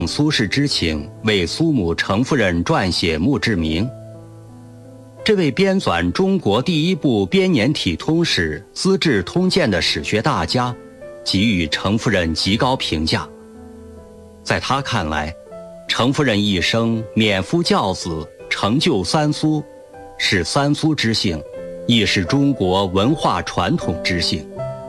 苏轼之请为苏母程夫人撰写墓志铭。这位编纂中国第一部编年体通史《资治通鉴》的史学大家给予程夫人极高评价。在他看来，程夫人一生免夫教子，成就三苏，是三苏之幸，亦是中国文化传统之幸。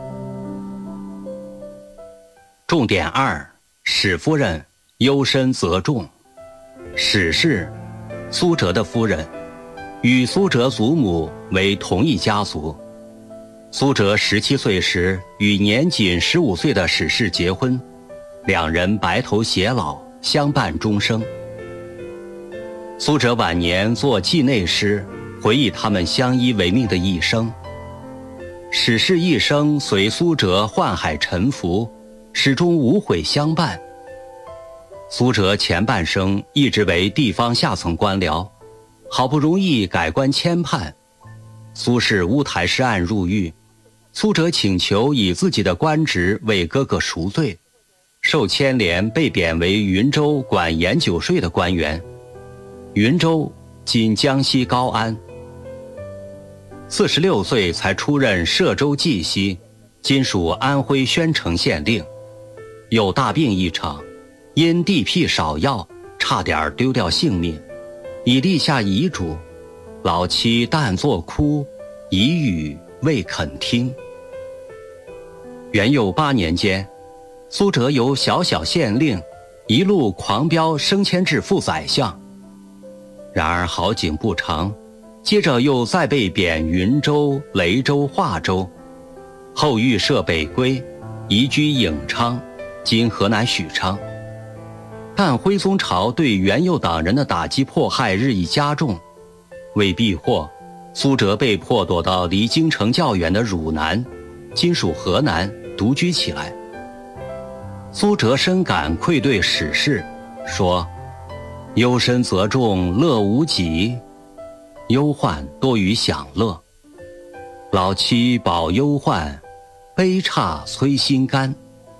重点2：史夫人忧深则重。史是苏辙的夫人，与苏辙祖母为同一家族。苏辙17岁时与年仅15岁的史氏结婚，两人白头偕老，相伴终生。苏辙晚年作纪内诗，回忆他们相依为命的一生。史氏一生随苏辙宦海沉浮，始终无悔相伴。苏辙前半生一直为地方下层官僚，好不容易改官迁判，苏轼乌台诗案入狱，苏辙请求以自己的官职为哥哥赎罪，受牵连被贬为云州管盐酒税的官员。云州今江西高安。46岁才出任歙州绩溪，今属安徽宣城县令。有大病一场，因地僻少药，差点丢掉性命，已立下遗嘱，老妻但作哭，一语未肯听。元佑8年间，苏辙由小小县令一路狂飙升迁至副宰相。然而好景不长，接着又再被贬云州、雷州、华州，后遇赦北归，移居颍昌，今河南许昌。但徽宗朝对元佑党人的打击迫害日益加重，为避祸，苏辙被迫躲到离京城较远的汝南，今属河南，独居起来。苏辙深感愧对史氏，说：忧深则重，乐无极，忧患多于享乐。老妻饱忧患，悲姹催心肝。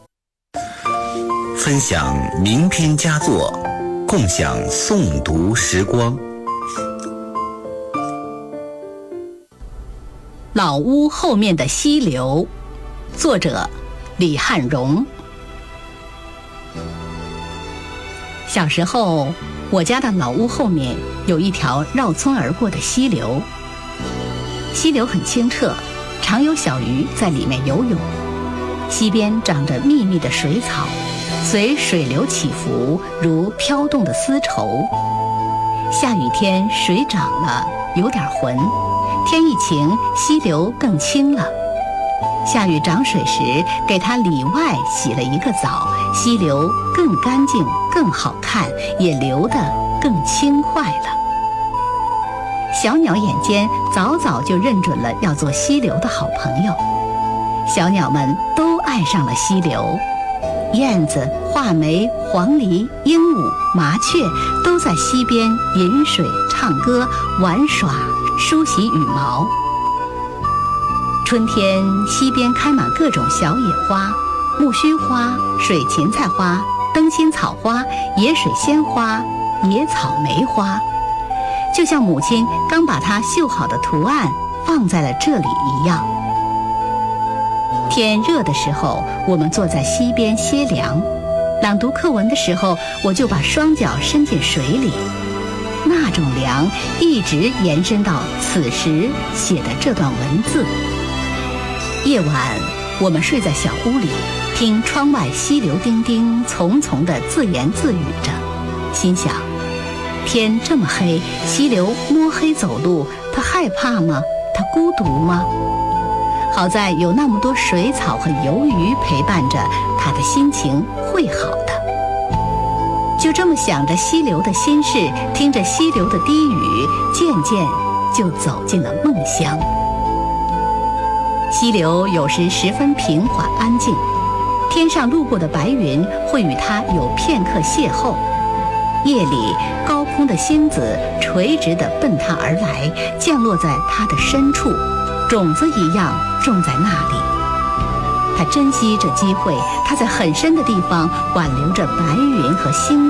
分享名篇佳作，共享诵读时光。 老屋后面的溪流，作者李汉荣。小时候，我家的老屋后面有一条绕村而过的溪流，溪流很清澈，常有小鱼在里面游泳。溪边长着密密的水草，随水流起伏，如飘动的丝绸。下雨天水涨了，有点浑，天一晴，溪流更清了。下雨涨水时，给它里外洗了一个澡，溪流更干净，更好看，也流得更轻快了。小鸟眼尖，早早就认准了要做溪流的好朋友。小鸟们都爱上了溪流，燕子、画眉、黄鹂、鹦鹉、麻雀都在溪边饮水、唱歌、玩耍、梳洗羽毛。春天，溪边开满各种小野花，木须花、水芹菜花、灯心草花、野水仙花、野草莓花，就像母亲刚把它绣好的图案放在了这里一样。天热的时候，我们坐在溪边歇凉，朗读课文的时候，我就把双脚伸进水里，那种凉一直延伸到此时写的这段文字。夜晚，我们睡在小屋里，听窗外溪流叮叮丛丛地自言自语着，心想：天这么黑，溪流摸黑走路，它害怕吗？它孤独吗？好在有那么多水草和游鱼陪伴着，他的心情会好的。就这么想着溪流的心事，听着溪流的低语，渐渐就走进了梦乡。溪流有时十分平缓安静，天上路过的白云会与它有片刻邂逅。夜里，高空的星子垂直地奔它而来，降落在它的深处，种子一样种在那里。 他珍惜这机会，他在很深的地方挽留着白云和星